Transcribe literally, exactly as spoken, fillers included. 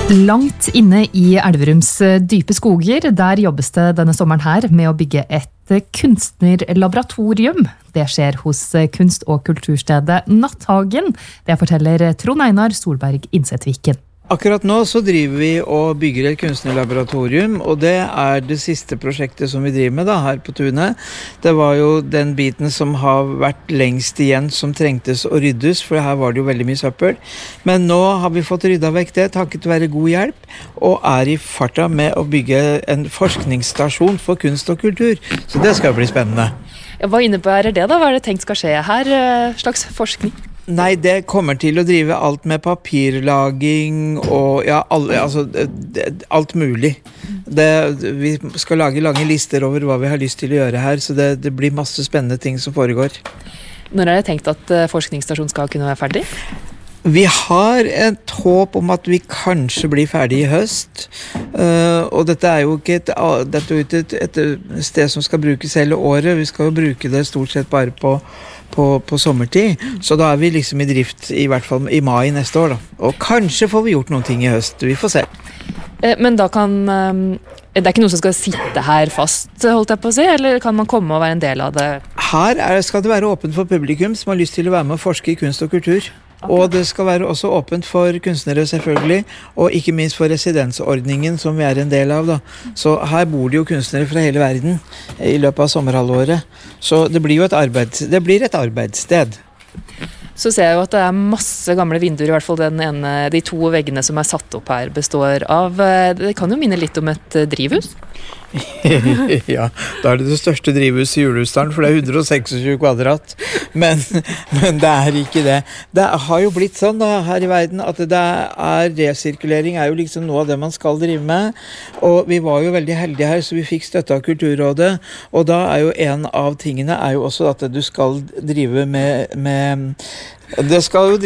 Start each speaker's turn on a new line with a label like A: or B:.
A: Langt inne i Elverums dype skoger, der jobbes det denne sommeren her med å bygge et kunstnerlaboratorium. Det skjer hos kunst- og kulturstedet Natthagen. Det forteller Trond Einar Solberg Innsetviken.
B: Akkurat nå så driver vi og bygger et kunstnerlaboratorium, og det er det siste prosjektet som vi driver med da, her på tunet. Det var jo den biten som har vært lengst igjen som trengtes å ryddes, for her var det jo veldig mye søppel. Men nå har vi fått rydda vekk det, takket være god hjelp, og er i farta med å bygge en forskningsstasjon for kunst og kultur. Så det skal bli spennende.
A: Hva innebærer det da? Hva er det tenkt skal skje her? Slags forskning?
B: Nei, det kommer til å drive alt med papirlaging og ja, alle, altså, det, alt mulig. Det, vi skal lage lange lister over hva vi har lyst til å gjøre her, så det, det blir masse spennende ting som foregår.
A: Når er det tenkt at forskningsstasjonen skal kunne være ferdig?
B: Vi har et håp om at vi kanskje blir ferdig i høst, uh, og dette er jo ikke et, dette er et, et, et sted som skal brukes hele året. Vi skal jo bruke det stort sett bare på På, på sommertid, så da er vi liksom i drift i hvert fall i mai neste år da. Og kanskje får vi gjort noen ting i høst, vi får se.
A: Men da kan, det er ikke noe som skal sitte her fast, holdt jeg på å si, eller kan man komme og være en del av det?
B: Her er, skal det være åpent for publikum som har lyst til å være med og forske i kunst og kultur. Okay. Og det skal være også åpent for kunstnere selvfølgelig, og ikke minst for residensordningen som vi er en del av da. Så her bor det jo kunstnere fra hele verden i løpet av sommerhalvåret. Så det blir jo et, arbeids, det blir et arbeidssted.
A: Så ser jeg jo at det er masse gamle vinduer, i hvert fall den ene, de to veggene som er satt opp her består av. Det kan jo minne litt om et drivhus?
B: Ja, da er det det største drivhuset i Julesdalen, for det er hundre og tjueseks kvadrat. Men, men det er ikke det. Det har jo blitt sånn da, her i verden at det er resirkulering er jo liksom noe av det man skal drive med. Og vi var jo veldig heldige her, så vi fikk støtte av Kulturrådet. Og da er jo en av tingene er jo også at du skal drive med, med det skal jo